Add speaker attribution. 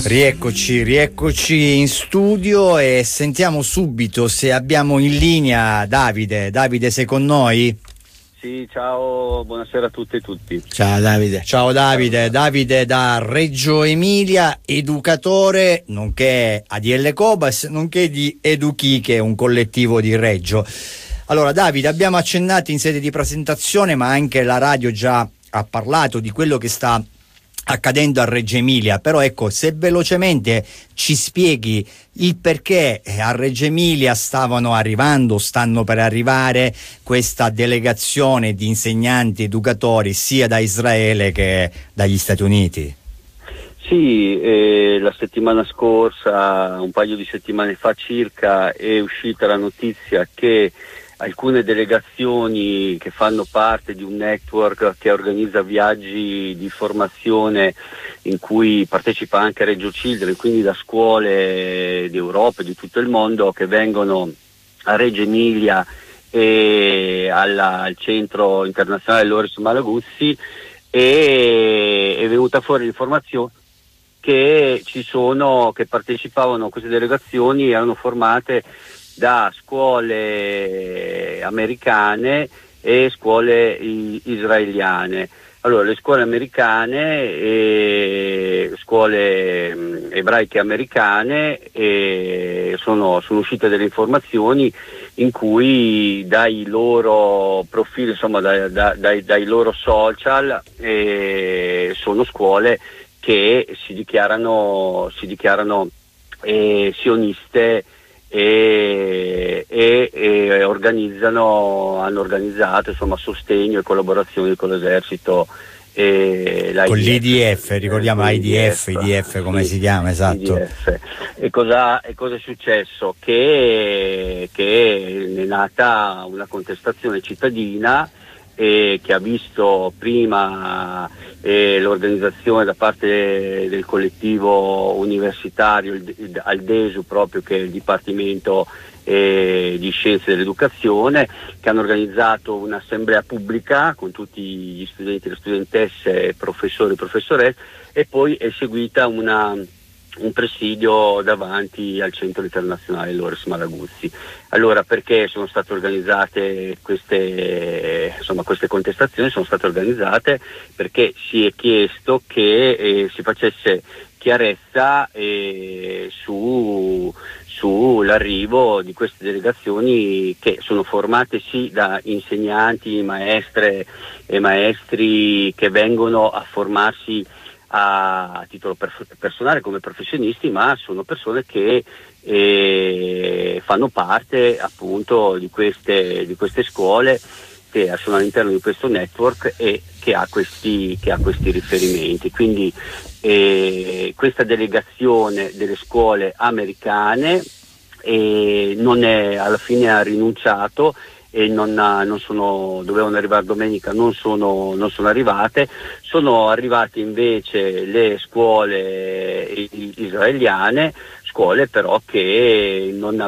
Speaker 1: Rieccoci in studio e sentiamo subito se abbiamo in linea Davide. Davide, sei con noi?
Speaker 2: Sì, ciao, buonasera a tutte e tutti.
Speaker 1: Ciao Davide. Ciao Davide. Davide da Reggio Emilia, educatore, nonché ADL Cobas, nonché di Educhi, che è un collettivo di Reggio. Allora Davide, abbiamo accennato in sede di presentazione, ma anche la radio già ha parlato di quello che sta accadendo a Reggio Emilia, però ecco, se velocemente ci spieghi il perché a Reggio Emilia stanno per arrivare questa delegazione di insegnanti educatori sia da Israele che dagli Stati Uniti.
Speaker 2: Sì, la settimana scorsa, un paio di settimane fa circa, è uscita la notizia che alcune delegazioni che fanno parte di un network che organizza viaggi di formazione in cui partecipa anche Reggio Children, quindi da scuole d'Europa e di tutto il mondo, che vengono a Reggio Emilia e al centro internazionale Loris Malaguzzi, e è venuta fuori l'informazione che che partecipavano a queste delegazioni, erano formate da scuole americane e scuole israeliane. Allora, le scuole americane e scuole ebraiche americane sono uscite delle informazioni in cui dai loro profili, insomma dai loro social, sono scuole che si dichiarano sioniste e hanno organizzato insomma sostegno e collaborazione con l'esercito e
Speaker 1: con l'IDF, ricordiamo IDF come si chiama, esatto.
Speaker 2: IDF. E cosa è successo? Che è nata una contestazione cittadina che ha visto prima l'organizzazione da parte del collettivo universitario al DESU, proprio che è il Dipartimento di Scienze dell'Educazione, che hanno organizzato un'assemblea pubblica con tutti gli studenti, le studentesse, professori e professoresse, e poi è seguita un presidio davanti al centro internazionale Loris Malaguzzi. Allora, perché sono state organizzate queste contestazioni? Sono state organizzate perché si è chiesto che si facesse chiarezza sull'arrivo di queste delegazioni, che sono formate sì da insegnanti, maestre e maestri che vengono a formarsi a titolo personale come professionisti, ma sono persone che fanno parte appunto di queste scuole, che sono all'interno di questo network e che ha questi riferimenti. Quindi questa delegazione delle scuole americane alla fine ha rinunciato e dovevano arrivare domenica, non sono arrivate. Sono arrivate invece le scuole israeliane, scuole però che non